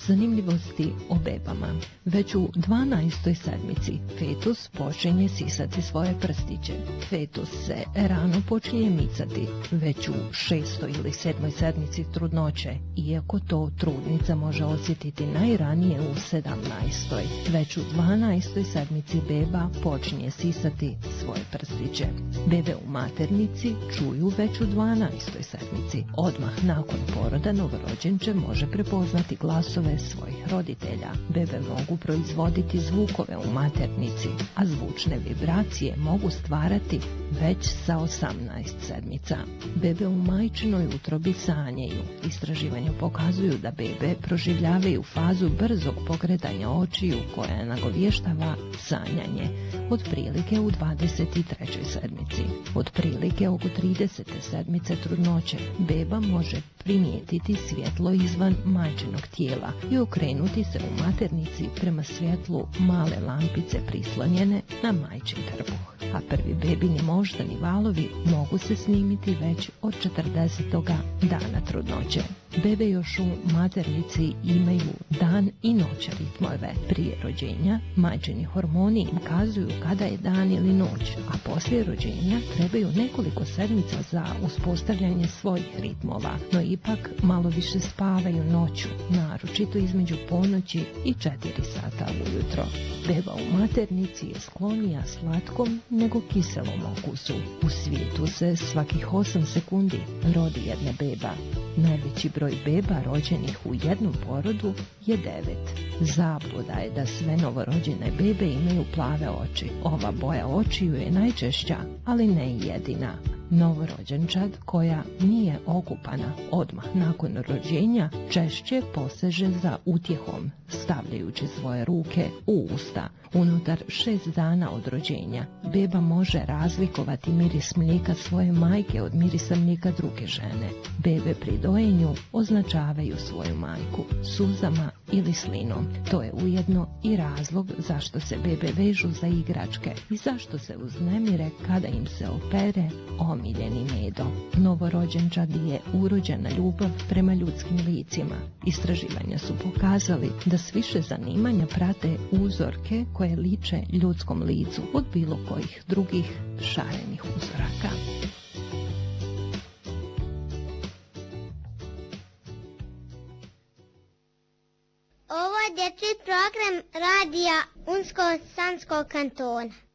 Zanimljivosti o bebama. Već u 12. sedmici fetus počinje sisati svoje prstiće. Fetus se rano počinje micati već u 6. ili 7. sedmici trudnoće, iako to trudnica može osjetiti najranije u 17. Već u 12. sedmici beba počinje sisati svoje prstiće. Bebe u maternici čuju već u 12. sedmici. Odmah nakon poroda novorođenče može prepoznati glasove svojih roditelja. Bebe mogu proizvoditi zvukove u maternici, a zvučne vibracije mogu stvarati već sa 18 sedmica. Bebe u majčinoj utrobi sanjaju. Istraživanja pokazuju da bebe proživljavaju fazu brzog pokretanja očiju koja nagovještava sanjanje, otprilike u 23. sedmici. Otprilike oko 30. sedmice trudnoće beba može primijetiti svjetlo izvan majčinog tijela i okrenuti se u maternici prema svjetlu male lampice prislonjene na majčin trbuh. A prvi bebini moždani valovi mogu se snimiti već od 40. dana trudnoće. Bebe još u maternici imaju dan i noć ritmove. Prije rođenja majčini hormoni im kazuju kada je dan ili noć, a poslije rođenja trebaju nekoliko sedmica za uspostavljanje svojih ritmova, no ipak malo više spavaju noću, naročito između ponoći i 4 sata ujutro. Beba u maternici je sklonija slatkom nego kiselom okusu. U svijetu se svakih 8 sekundi rodi jedna beba. Najveći broj beba rođenih u jednom porodu je 9. Zabluda je da sve novorođene bebe imaju plave oči. Ova boja očiju je najčešća, ali ne i jedina. Novorođenčad koja nije okupana odmah nakon rođenja češće poseže za utjehom, stavljajući svoje ruke u usta. Unutar 6 dana od rođenja beba može razlikovati miris mlijeka svoje majke od mirisa mlijeka druge žene. Bebe pri dojenju označavaju svoju majku suzama ili slinom. To je ujedno i razlog zašto se bebe vežu za igračke i zašto se uznemire kada im se opere omiljeni medo. Novorođenčad je urođena ljubav prema ljudskim licima. Istraživanja su pokazali da s više zanimanja prate uzorke koje liče ljudskom licu od bilo kojih drugih šarenih uzoraka. Ovo je dječji program radija Unsko-Sanskog kantona.